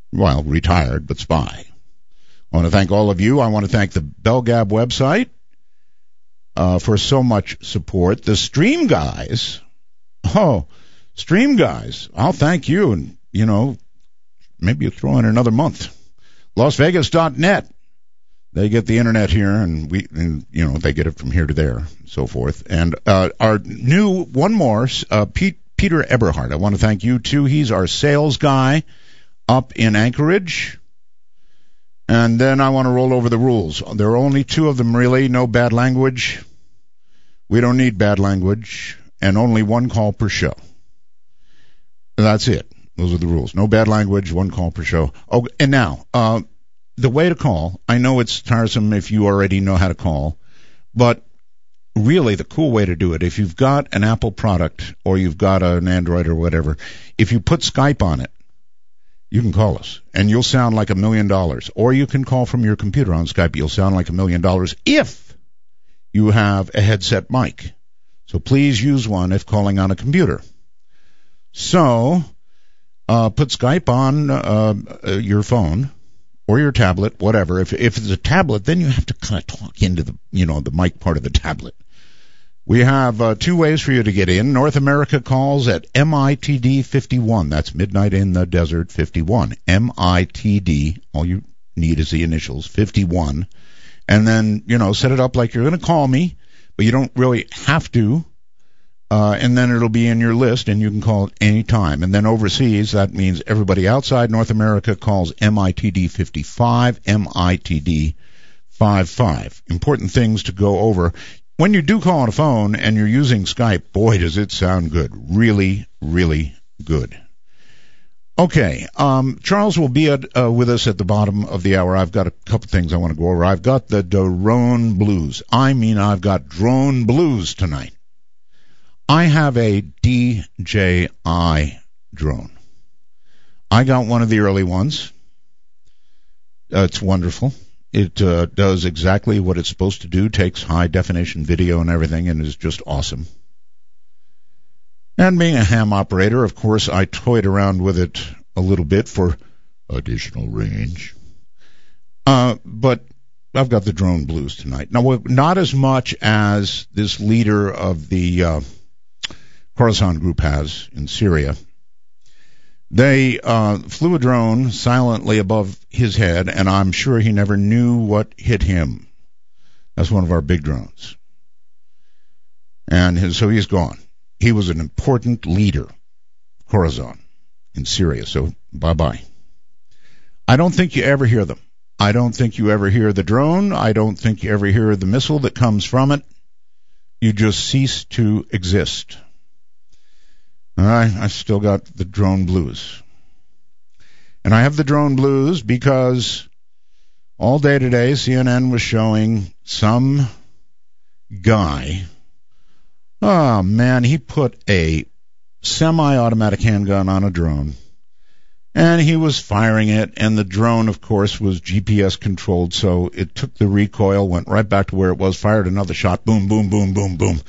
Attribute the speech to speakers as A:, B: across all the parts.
A: Well, retired, but spy. I want to thank all of you. I want to thank the BellGab website for so much support. The Stream Guys, I'll thank you. And, maybe you throw in another month. LasVegas.net. They get the internet here, and they get it from here to there, and so forth. And our new, one more, Peter Eberhardt. I want to thank you, too. He's our sales guy up in Anchorage. And then I want to roll over the rules. There are only two of them, really. No bad language. We don't need bad language. And only one call per show. That's it. Those are the rules. No bad language, one call per show. Oh, and now, the way to call, I know it's tiresome if you already know how to call, but really the cool way to do it, if you've got an Apple product or you've got an Android or whatever, if you put Skype on it, you can call us, and you'll sound like $1 million. Or you can call from your computer on Skype. You'll sound like $1 million if you have a headset mic. So please use one if calling on a computer. So put Skype on your phone or your tablet, whatever. If it's a tablet, then you have to kind of talk into the the mic part of the tablet. We have two ways for you to get in. North America calls at MITD 51. That's Midnight in the Desert 51. MITD. All you need is the initials, 51. And then, set it up like you're going to call me, but you don't really have to. And then it'll be in your list, and you can call it any time. And then overseas, that means everybody outside North America calls MITD 55, MITD 55. Important things to go over. When you do call on a phone and you're using Skype, boy, does it sound good. Really, really good. Okay, Charles will be with us at the bottom of the hour. I've got a couple things I want to go over. I've got the drone blues. I've got drone blues tonight. I have a DJI drone. I got one of the early ones. It's wonderful. It does exactly what it's supposed to do, takes high-definition video and everything, and is just awesome. And being a ham operator, of course, I toyed around with it a little bit for additional range. But I've got the drone blues tonight. Now, not as much as this leader of the Khorasan group has in Syria. They flew a drone silently above his head, and I'm sure he never knew what hit him. That's one of our big drones. And so he's gone. He was an important leader, Khorasan, in Syria, so bye-bye. I don't think you ever hear them. I don't think you ever hear the drone. I don't think you ever hear the missile that comes from it. You just cease to exist. I still got the drone blues. And I have the drone blues because all day today CNN was showing some guy. Oh, man, he put a semi-automatic handgun on a drone. And he was firing it, and the drone, of course, was GPS controlled, so it took the recoil, went right back to where it was, fired another shot, boom, boom, boom, boom, boom.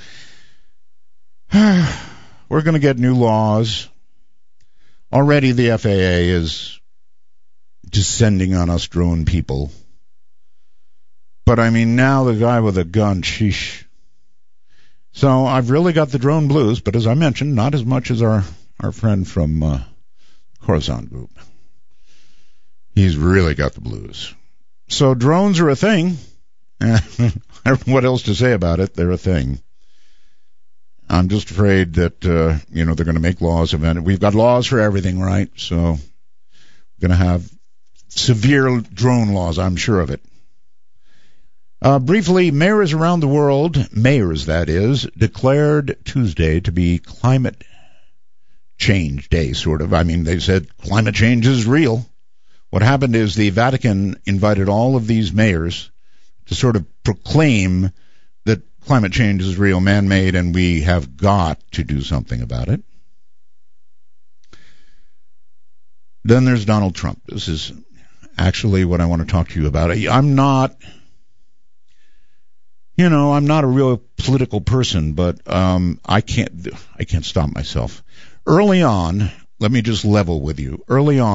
A: We're going to get new laws. Already the FAA is descending on us drone people. But, I mean, now the guy with a gun, sheesh. So I've really got the drone blues, but as I mentioned, not as much as our friend from Khorasan group. He's really got the blues. So drones are a thing. I don't know what else to say about it. They're a thing. I'm just afraid that, they're going to make laws of it. We've got laws for everything, right? So we're going to have severe drone laws, I'm sure of it. Briefly, mayors around the world, that is, declared Tuesday to be climate change day, sort of. I mean, they said climate change is real. What happened is the Vatican invited all of these mayors to sort of proclaim that climate change is real, man-made, and we have got to do something about it. Then there's Donald Trump. This is actually what I want to talk to you about. I'm not a real political person, but I can't stop myself. Early on, let me just level with you. Early on,